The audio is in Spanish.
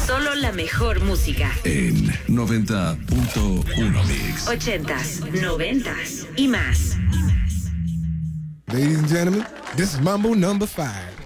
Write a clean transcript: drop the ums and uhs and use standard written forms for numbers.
Solo la mejor música. En 90.1 Mix. 80s, 90s y más. Ladies and gentlemen, this is Mambo number 5.